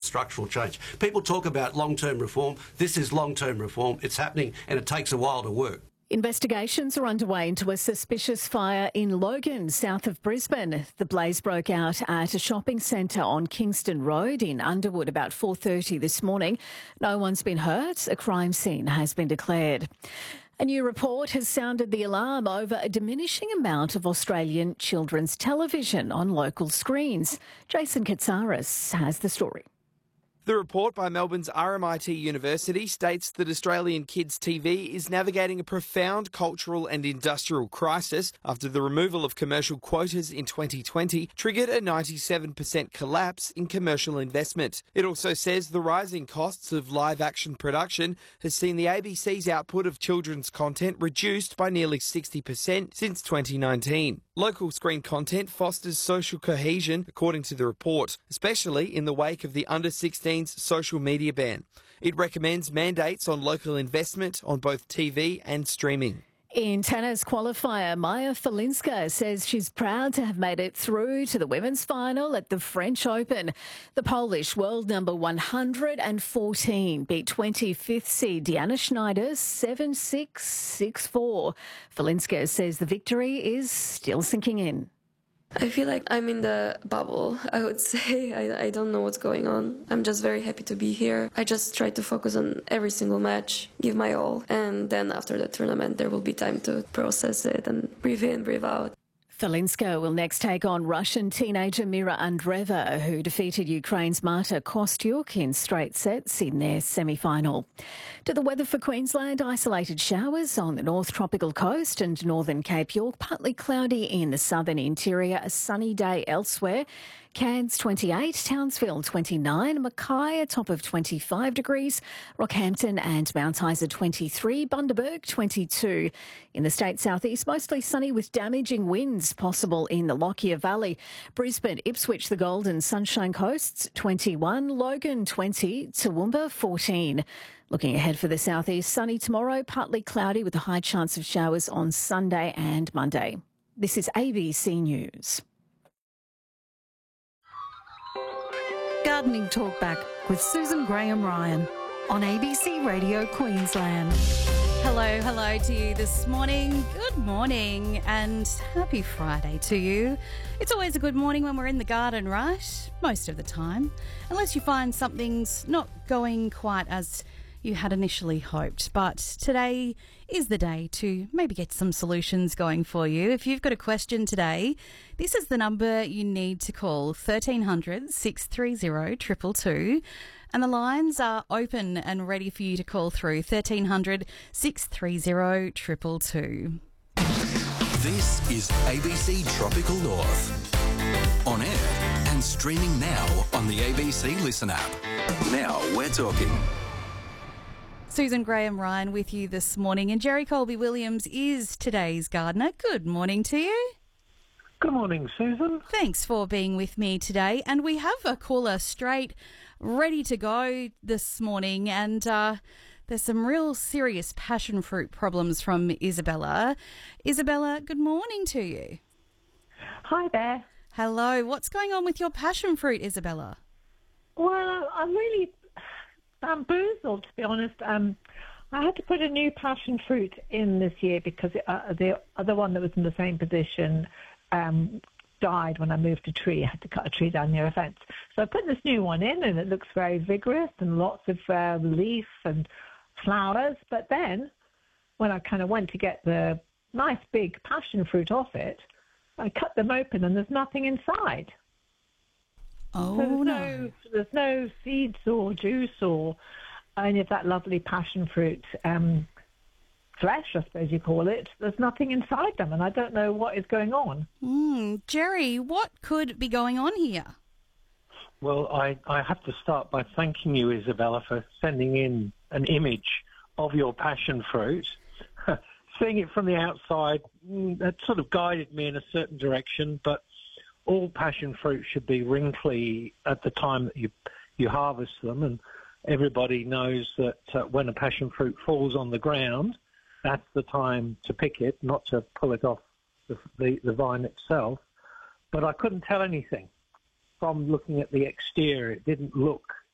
structural change. People talk about long-term reform. This is long-term reform. It's happening and it takes a while to work. Investigations are underway into a suspicious fire in Logan, south of Brisbane. The blaze broke out at a shopping centre on Kingston Road in Underwood about 4:30 this morning. No one's been hurt. A crime scene has been declared. A new report has sounded the alarm over a diminishing amount of Australian children's television on local screens. Jason Katsaris has the story. The report by Melbourne's RMIT University states that Australian kids' TV is navigating a profound cultural and industrial crisis after the removal of commercial quotas in 2020 triggered a 97% collapse in commercial investment. It also says the rising costs of live-action production has seen the ABC's output of children's content reduced by nearly 60% since 2019. Local screen content fosters social cohesion, according to the report, especially in the wake of the under-16s social media ban. It recommends mandates on local investment on both TV and streaming. In tennis qualifier, Maya Falinska says she's proud to have made it through to the women's final at the French Open. The Polish world number 114 beat 25th seed Diana Schneider 7-6, 6-4. Falinska says the victory is still sinking in. I feel like I'm in the bubble, I would say. I don't know what's going on. I'm just very happy to be here. I just try to focus on every single match, give my all, and then after the tournament there will be time to process it and breathe in, breathe out. Falinska will next take on Russian teenager Mira Andreeva, who defeated Ukraine's Marta Kostyuk in straight sets in their semi-final. To the weather for Queensland, isolated showers on the North Tropical Coast and northern Cape York, partly cloudy in the southern interior, a sunny day elsewhere. Cairns 28, Townsville 29, Mackay a top of 25 degrees, Rockhampton and Mount Isa 23, Bundaberg 22. In the state southeast, mostly sunny with damaging winds possible in the Lockyer Valley. Brisbane, Ipswich, the Golden Sunshine Coasts 21, Logan 20, Toowoomba 14. Looking ahead for the southeast, sunny tomorrow, partly cloudy with a high chance of showers on Sunday and Monday. This is ABC News. Gardening Talkback with Susan Graham-Ryan on ABC Radio Queensland. Hello to you this morning. Good morning and happy Friday to you. It's always a good morning when we're in the garden, right? Most of the time. Unless you find something's not going quite as you had initially hoped. But today is the day to maybe get some solutions going for you. If you've got a question today, this is the number you need to call, 1300 630 222. And the lines are open and ready for you to call through, 1300 630 222. This is ABC Tropical North. On air and streaming now on the ABC Listen app. Now we're talking. Susan Graham-Ryan with you this morning, and Jerry Colby-Williams is today's gardener. Good morning to you. Good morning, Susan. Thanks for being with me today. And we have a caller straight ready to go this morning, and there's some real serious passion fruit problems from Isabella. Isabella, good morning to you. Hi there. Hello. What's going on with your passion fruit, Isabella? Well, I'm really bamboozled, to be honest. I had to put a new passion fruit in this year because the other one that was in the same position died when I moved a tree. I had to cut a tree down near a fence. So I put this new one in, and it looks very vigorous and lots of leaf and flowers. But then when I kind of went to get the nice big passion fruit off it, I cut them open and there's nothing inside. Oh, so there's no seeds or juice or any of that lovely passion fruit flesh, I suppose you call it. There's nothing inside them, and I don't know what is going on. Jerry, what could be going on here? Well, I have to start by thanking you, Isabella, for sending in an image of your passion fruit. Seeing it from the outside, that sort of guided me in a certain direction, but all passion fruit should be wrinkly at the time that you harvest them, and everybody knows that when a passion fruit falls on the ground, that's the time to pick it, not to pull it off the vine itself. But I couldn't tell anything from looking at the exterior. It didn't look